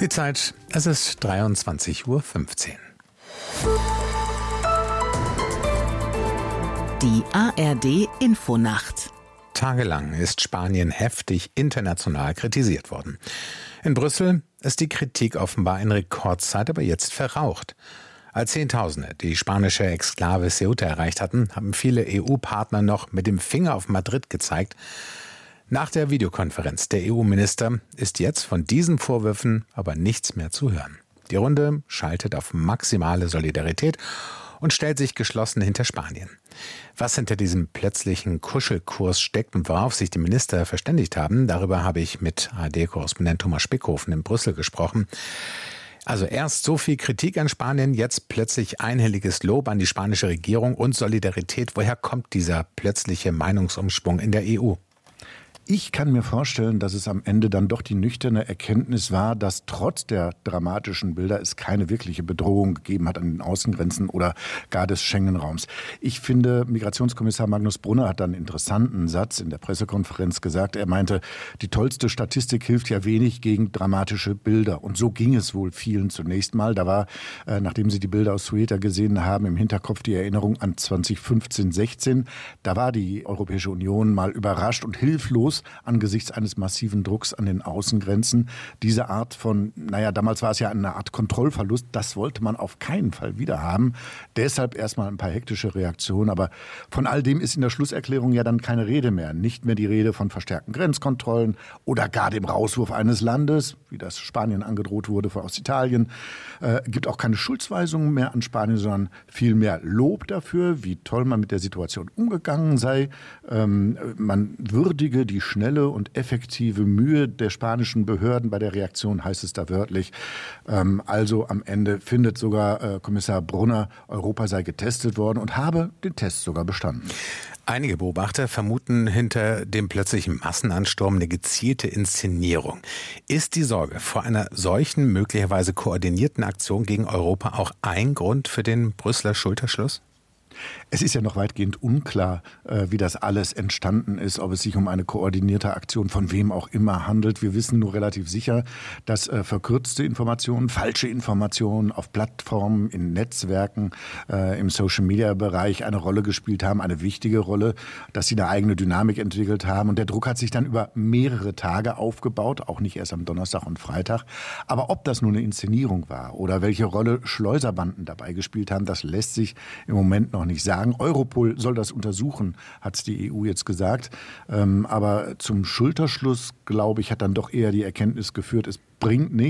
Die Zeit, es ist 23:15 Uhr. Die ARD-Infonacht. Tagelang ist Spanien heftig international kritisiert worden. In Brüssel ist die Kritik offenbar in Rekordzeit aber jetzt verraucht. Als Zehntausende die spanische Exklave Ceuta erreicht hatten, haben viele EU-Partner noch mit dem Finger auf Madrid gezeigt. Nach der Videokonferenz der EU-Minister ist jetzt von diesen Vorwürfen aber nichts mehr zu hören. Die Runde schaltet auf maximale Solidarität und stellt sich geschlossen hinter Spanien. Was hinter diesem plötzlichen Kuschelkurs steckt und worauf sich die Minister verständigt haben, darüber habe ich mit ARD-Korrespondent Thomas Spickhofen in Brüssel gesprochen. Also erst so viel Kritik an Spanien, jetzt plötzlich einhelliges Lob an die spanische Regierung und Solidarität. Woher kommt dieser plötzliche Meinungsumschwung in der EU? Ich kann mir vorstellen, dass es am Ende dann doch die nüchterne Erkenntnis war, dass trotz der dramatischen Bilder es keine wirkliche Bedrohung gegeben hat an den Außengrenzen oder gar des Schengen-Raums. Ich finde, Migrationskommissar Magnus Brunner hat einen interessanten Satz in der Pressekonferenz gesagt. Er meinte, die tollste Statistik hilft ja wenig gegen dramatische Bilder. Und so ging es wohl vielen zunächst mal. Da war, nachdem sie die Bilder aus Ceuta gesehen haben, im Hinterkopf die Erinnerung an 2015-16. Da war die Europäische Union mal überrascht und hilflos angesichts eines massiven Drucks an den Außengrenzen. Diese Art von, damals war es ja eine Art Kontrollverlust, das wollte man auf keinen Fall wieder haben. Deshalb erstmal ein paar hektische Reaktionen, aber von all dem ist in der Schlusserklärung ja dann keine Rede mehr. Nicht mehr die Rede von verstärkten Grenzkontrollen oder gar dem Rauswurf eines Landes, wie das Spanien angedroht wurde aus Italien. Gibt auch keine Schuldzuweisungen mehr an Spanien, sondern vielmehr Lob dafür, wie toll man mit der Situation umgegangen sei. Man würdige die schnelle und effektive Mühe der spanischen Behörden bei der Reaktion, heißt es da wörtlich. Also am Ende findet sogar Kommissar Brunner, Europa sei getestet worden und habe den Test sogar bestanden. Einige Beobachter vermuten hinter dem plötzlichen Massenansturm eine gezielte Inszenierung. Ist die Sorge vor einer solchen, möglicherweise koordinierten Aktion gegen Europa auch ein Grund für den Brüsseler Schulterschluss? Es ist ja noch weitgehend unklar, wie das alles entstanden ist, ob es sich um eine koordinierte Aktion von wem auch immer handelt. Wir wissen nur relativ sicher, dass verkürzte Informationen, falsche Informationen auf Plattformen, in Netzwerken, im Social-Media-Bereich eine Rolle gespielt haben, eine wichtige Rolle, dass sie eine eigene Dynamik entwickelt haben. Und der Druck hat sich dann über mehrere Tage aufgebaut, auch nicht erst am Donnerstag und Freitag. Aber ob das nun eine Inszenierung war oder welche Rolle Schleuserbanden dabei gespielt haben, das lässt sich im Moment noch nicht sagen. Europol soll das untersuchen, hat die EU jetzt gesagt. Aber zum Schulterschluss, glaube ich, hat dann doch eher die Erkenntnis geführt, es bringt nichts.